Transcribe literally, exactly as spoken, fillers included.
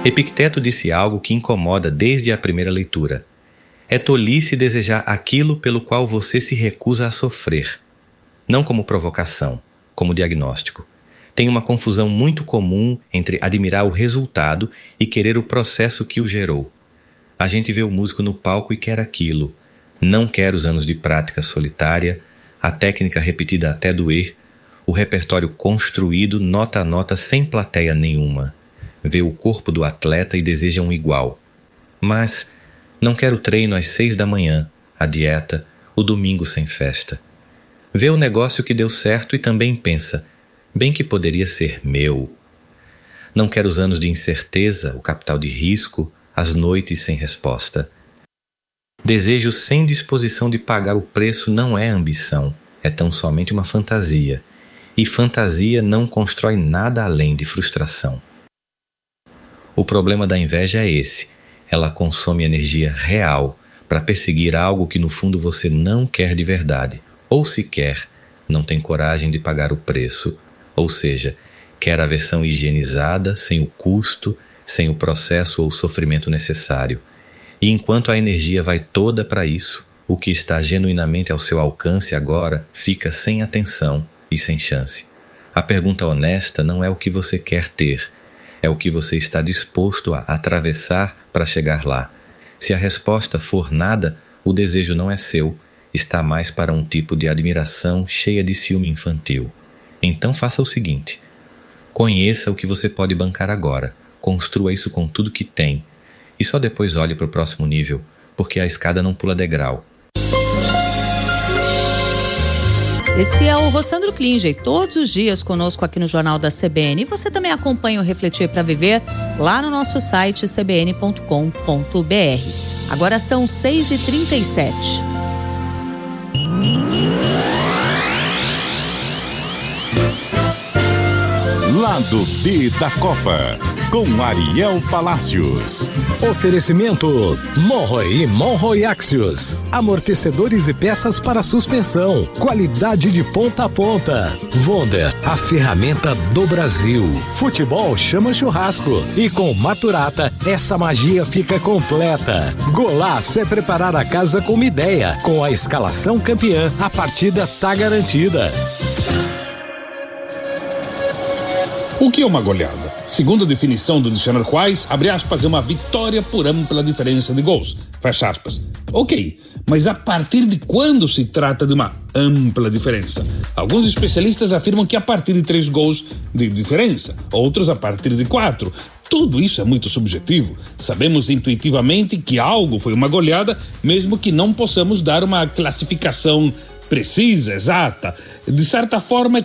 Epicteto disse algo que incomoda desde a primeira leitura. É tolice desejar aquilo pelo qual você se recusa a sofrer. Não como provocação, como diagnóstico. Tem uma confusão muito comum entre admirar o resultado e querer o processo que o gerou. A gente vê o músico no palco e quer aquilo. Não quer os anos de prática solitária, a técnica repetida até doer, o repertório construído nota a nota sem plateia nenhuma. Vê o corpo do atleta e deseja um igual. Mas não quer o treino às seis da manhã, a dieta, o domingo sem festa. Vê o negócio que deu certo e também pensa, bem que poderia ser meu. Não quer os anos de incerteza, o capital de risco, as noites sem resposta. Desejo sem disposição de pagar o preço não é ambição, é tão somente uma fantasia. E fantasia não constrói nada além de frustração. O problema da inveja é esse. Ela consome energia real para perseguir algo que no fundo você não quer de verdade, ou se quer, não tem coragem de pagar o preço, ou seja, quer a versão higienizada, sem o custo, sem o processo ou sofrimento necessário. E enquanto a energia vai toda para isso, o que está genuinamente ao seu alcance agora fica sem atenção e sem chance. A pergunta honesta não é o que você quer ter, é o que você está disposto a atravessar para chegar lá. Se a resposta for nada, o desejo não é seu, está mais para um tipo de admiração cheia de ciúme infantil. Então faça o seguinte: conheça o que você pode bancar agora, construa isso com tudo que tem, e só depois olhe para o próximo nível, porque a escada não pula degrau. Esse é o Rossandro Klinger, todos os dias conosco aqui no Jornal da C B N. E você também acompanha o Refletir para Viver lá no nosso site c b n ponto com ponto b r. Agora são seis e trinta e sete. Lado B da Copa, com Ariel Palacios. Oferecimento Monroe e Monroe Axios. Amortecedores e peças para suspensão. Qualidade de ponta a ponta. Wonder, a ferramenta do Brasil. Futebol chama churrasco. E com Maturata, essa magia fica completa. Golaço é preparar a casa com uma ideia. Com a escalação campeã, a partida tá garantida. O que é uma goleada? Segundo a definição do dicionário Quais, abre aspas, é uma vitória por ampla diferença de gols. Fecha aspas. Ok, mas a partir de quando se trata de uma ampla diferença? Alguns especialistas afirmam que a partir de três gols de diferença, outros a partir de quatro. Tudo isso é muito subjetivo. Sabemos intuitivamente que algo foi uma goleada, mesmo que não possamos dar uma classificação precisa, exata. De certa forma, é